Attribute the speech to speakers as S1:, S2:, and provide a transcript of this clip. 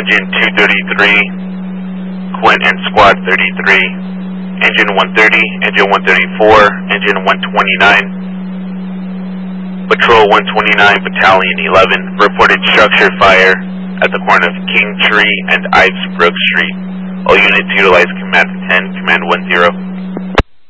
S1: Engine 233, Quint and Squad 33, Engine 130, Engine 134, Engine 129, Patrol 129, Battalion 11, reported structure fire at the corner of King Tree and Ivesbrook Street. All units utilize Command 10, Command 10.